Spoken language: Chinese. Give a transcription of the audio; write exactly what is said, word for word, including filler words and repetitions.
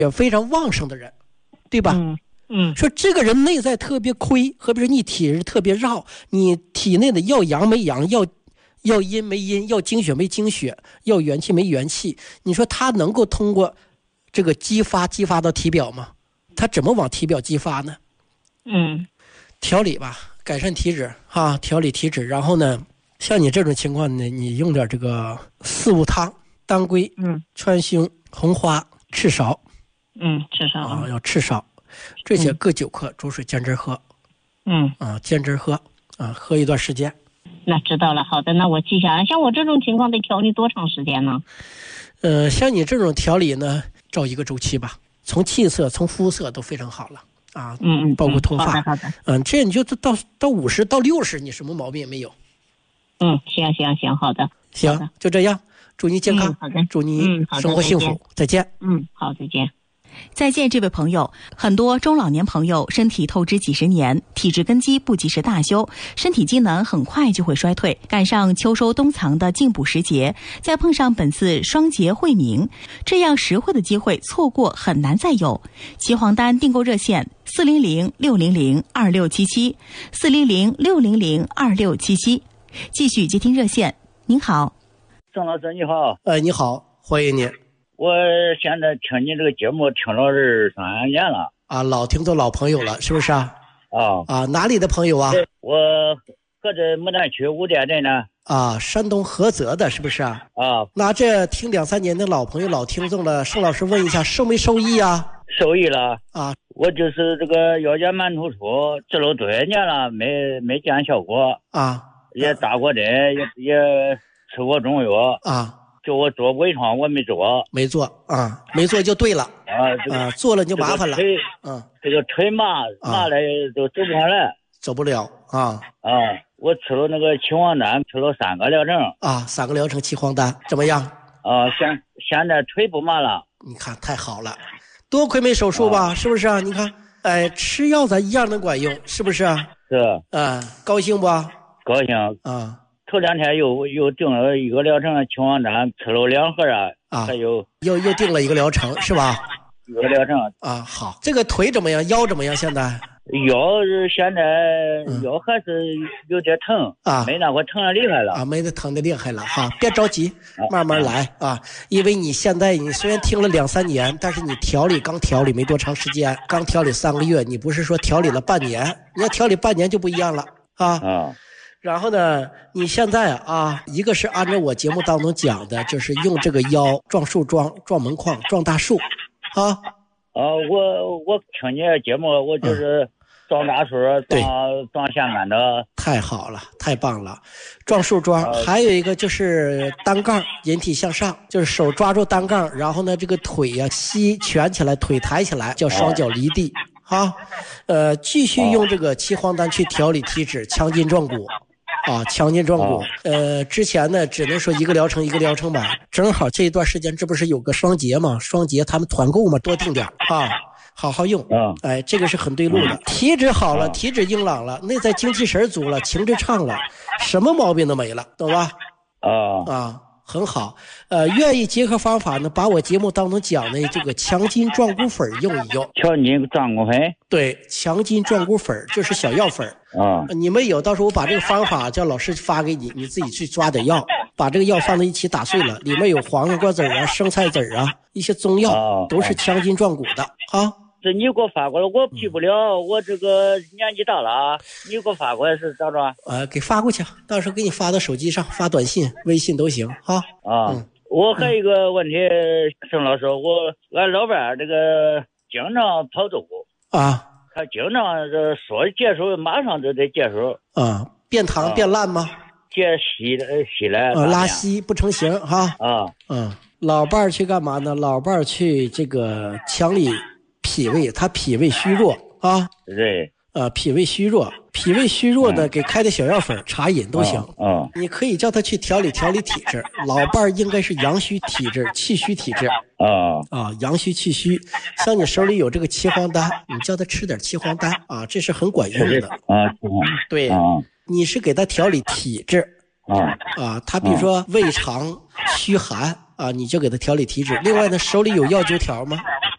也非常旺盛的人，对吧？ 嗯嗯， 说这个人内在特别亏，或者是你体质特别绕，你体内的要阳没阳，要要阴没阴，要精血没精血，要元气没元气，你说他能够通过这个激发激发到体表吗？他怎么往体表激发呢？ 嗯， 调理吧，改善体质哈，调理体质。然后呢，像你这种情况呢，你用点这个四物汤、当归、 嗯， 川芎、红花、赤芍， 嗯，赤芍啊，要赤芍，这些各九克，煮水煎汁喝。 嗯， 啊，煎汁喝，啊，喝一段时间。 那知道了，好的，那我记下来。像我这种情况得调理多长时间呢？ 呃，像你这种调理呢，照一个周期吧，从气色、从肤色都非常好了啊， 嗯嗯， 包括脱发。 好的好的， 嗯，这你就到到五十到六十，你什么毛病也没有。 嗯，行行行，好的， 行， 好的就这样，祝你健康， 嗯、好的， 祝你嗯好的生活幸福，再见。 嗯，好，再见。 再见，这位朋友。很多中老年朋友身体透支几十年，体质根基不及时大修，身体机能很快就会衰退。赶上秋收冬藏的进补时节，再碰上本次双节惠民，这样实惠的机会错过很难再有。岐黄丹订购热线：四零零六零零二六七七，四零零六零零二六七七。继续接听热线。您好， 郑老师你好。 哎，你好，欢迎你。 我现在听你这个节目听了二三年了啊，老听众老朋友了，是不是啊？ 啊啊，哪里的朋友啊？ 我搁这牡丹区五店镇呢。 啊，山东菏泽的，是不是啊？ 啊， 那这听两三年的老朋友、老听众了，盛老师问一下，受没受益啊？ 受益了啊！ 我就是这个腰间盘突出治了多少年了，没没见效果啊， 也打过针，也也吃过中药啊。 就我做微创我没做， 没做啊，没做就对了啊，这个、 啊，做了就麻烦了。 这个腿， 嗯， 这个腿麻麻了都走不上来， 走不了啊啊！我吃了那个岐黄丹，吃了三个疗程啊，三个疗程岐黄丹怎么样？ 啊，现现在腿不麻了。 你看太好了，多亏没手术吧？啊、是不是啊？你看，哎，吃药咱一样能管用，是不是啊？ 是。 嗯，高兴不？ 高兴啊。 头两天又又订了一个疗程岐黄丹，吃了两盒啊， 啊， 还有又又订了一个疗程是吧？ 一个疗程啊，好，这个腿怎么样？腰怎么样？现在腰现在腰还是有点疼啊， 没那会疼的厉害了啊，没那疼的厉害了哈，别着急，慢慢来啊，因为你现在你虽然听了两三年，但是你调理刚调理没多长时间，刚调理三个月，你不是说调理了半年，你要调理半年就不一样了啊。 啊。 然后呢，你现在啊，一个是按照我节目当中讲的，就是用这个腰撞树桩、撞门框、撞大树，啊。 啊，我我听你的节目，我就是撞大树、嗯、撞撞线杆的。 太好了，太棒了！撞树桩，呃、还有一个就是单杠，引体向上，就是手抓住单杠，然后呢，这个腿呀、啊，膝蜷起来，腿抬起来，叫双脚离地。啊，呃，继续用这个岐黄丹去调理体质，强筋壮骨。啊，强筋壮骨。呃，之前呢，只能说一个疗程一个疗程吧。正好这一段时间，这不是有个双节嘛？双节他们团购嘛，多订点啊，好好用。 嗯， 哎，这个是很对路的。体质好了，体质硬朗了，内在精气神足了，情志畅了，什么毛病都没了，懂吧？ 啊啊，很好。呃，愿意结合方法呢，把我节目当中讲的这个强筋壮骨粉用一用。 强筋壮骨粉。 对，强筋壮骨粉就是小药粉。 啊、 嗯，你们有，到时候我把这个方法叫老师发给你，你自己去抓点药，把这个药放在一起打碎了，里面有黄瓜籽啊、生菜籽啊，一些中药， 啊、 都是强筋壮骨的啊。 这你给我发过来，我批不了，嗯、我这个年纪大了啊，你给我发过来是咋着？ 呃，给发过去，到时候给你发到手机上，发短信、微信都行哈。 啊，嗯、我还有一个问题，盛老师，我俺老伴儿这个经常跑肚啊。 他经常这说结束，马上就得结束啊，变糖、啊、变烂吗？ 结稀稀来啊，拉稀不成形哈啊。 嗯，老伴儿去干嘛呢？老伴儿去这个强理脾胃，他脾胃虚弱啊。 对。 呃，脾胃虚弱，脾胃虚弱的、嗯、给开的小药粉茶饮都行。 嗯， 你可以叫他去调理调理体质。老伴儿应该是阳虚体质、气虚体质。 啊啊，阳虚气虚，像你手里有这个岐黄丹，你叫他吃点岐黄丹啊，这是很管用的。 啊， 对， 啊、 你是给他调理体质。 啊啊，他比如说胃肠虚寒啊，你就给他调理体质。另外呢，手里有药灸条吗？